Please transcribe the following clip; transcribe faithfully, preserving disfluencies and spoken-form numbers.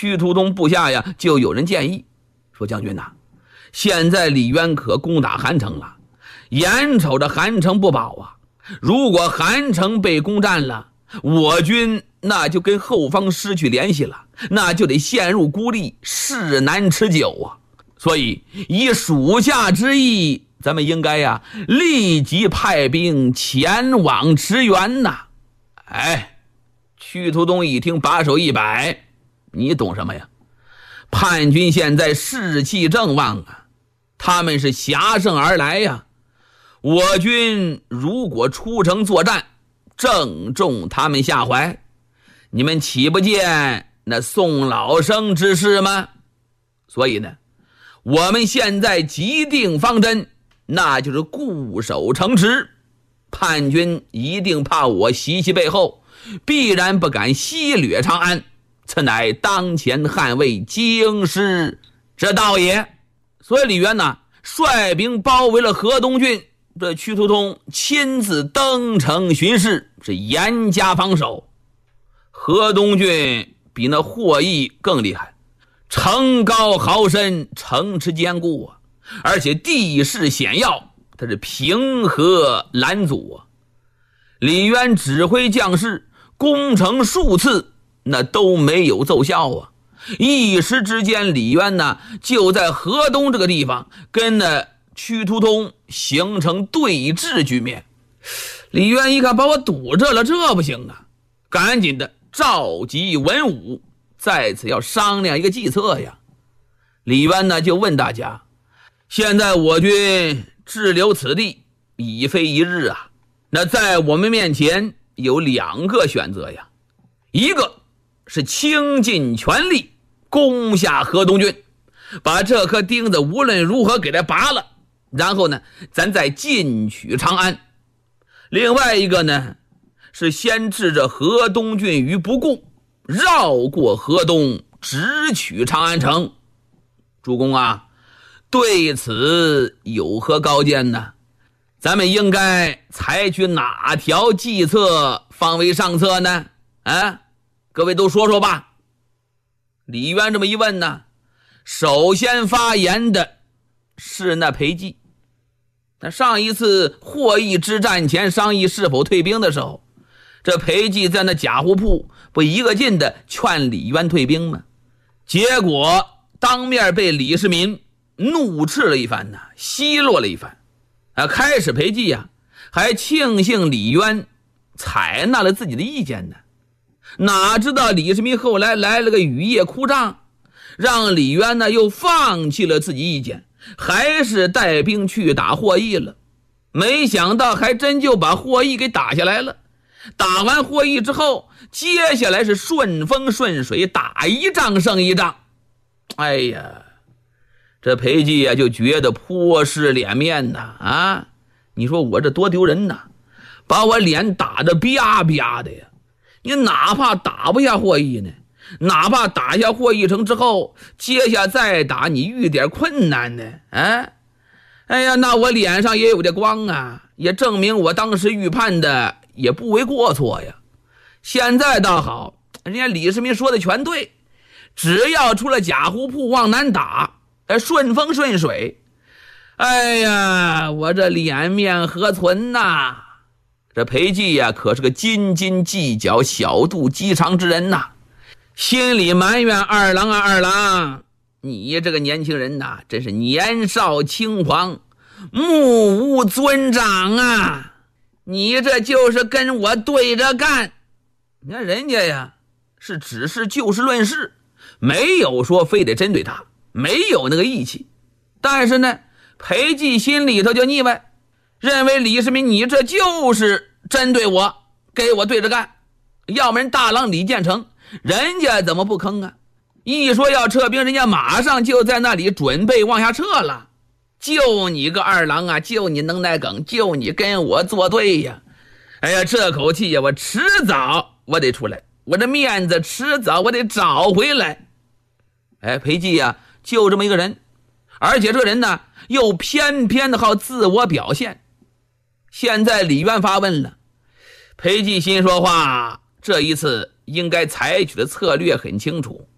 屈突通部下呀，就有人建议说：“将军呐、啊，现在李渊可攻打韩城了，眼瞅着韩城不保啊！如果韩城被攻占了，我军那就跟后方失去联系了，那就得陷入孤立，势难持久啊！所以以属下之意，咱们应该呀立即派兵前往驰援呐！”哎，屈突通一听，把手一摆：“你懂什么呀？叛军现在士气正旺啊，他们是挟胜而来呀。我军如果出城作战，正中他们下怀，你们岂不见那宋老生之事吗？所以呢，我们现在即定方针，那就是固守城池。叛军一定怕我袭其背后，必然不敢西掠长安，此乃当前捍卫京师之道也。”所以李渊呢，率兵包围了河东郡，这屈突通亲自登城巡视，是严加防守。河东郡比那霍邑更厉害，城高壕深，城池坚固啊，而且地势险要，它是平河拦阻啊。李渊指挥将士攻城数次，那都没有奏效啊。一时之间，李渊呢就在河东这个地方跟那屈突通形成对峙局面。李渊一看把我堵着了，这不行啊，赶紧的召集文武，在此要商量一个计策呀。李渊呢就问大家：现在我军滞留此地已非一日啊，那在我们面前有两个选择呀，一个是倾尽全力攻下河东郡，把这颗钉子无论如何给它拔了，然后呢咱再进取长安。另外一个呢是先置这河东郡于不顾，绕过河东直取长安城。主公啊，对此有何高见呢？咱们应该采取哪条计策方为上策呢？啊，各位都说说吧。李渊这么一问呢，首先发言的是那裴寂。那上一次霍邑之战前商议是否退兵的时候，这裴寂在那贾湖铺不一个劲的劝李渊退兵吗？结果当面被李世民怒斥了一番呢，奚落了一番。啊，开始裴寂呀、啊、还庆幸李渊采纳了自己的意见呢，哪知道李世民后来来了个雨夜哭仗，让李渊呢又放弃了自己意见，还是带兵去打霍邑了。没想到还真就把霍邑给打下来了。打完霍邑之后，接下来是顺风顺水，打一仗胜一仗。哎呀，这裴寂啊就觉得颇失脸面呐啊！你说我这多丢人呐，把我脸打得啪啪的呀！你哪怕打不下霍邑呢，哪怕打下霍邑城之后，接下再打你遇点困难呢，啊！哎呀，那我脸上也有点光啊，也证明我当时预判的也不为过错呀。现在倒好，人家李世民说的全对，只要出了贾湖铺往南打，顺风顺水。哎呀，我这脸面何存呐？这裴寂呀、啊，可是个斤斤计较、小肚鸡肠之人呐，心里埋怨二郎啊，二郎，你这个年轻人呐，真是年少轻狂，目无尊长啊！你这就是跟我对着干。你看人家呀，是只是就事论事，没有说非得针对他，没有那个义气。但是呢，裴寂心里头就腻歪，认为李世民你这就是针对我，给我对着干。要不然大郎李建成人家怎么不吭啊？一说要撤兵，人家马上就在那里准备往下撤了。就你个二郎啊，就你能耐梗，就你跟我作对呀！哎呀，这口气呀，我迟早我得出来，我这面子迟早我得找回来。哎，裴寂呀，就这么一个人，而且这个人呢，又偏偏的好自我表现。现在李渊发问了，裴寂心说话，这一次应该采取的策略很清楚。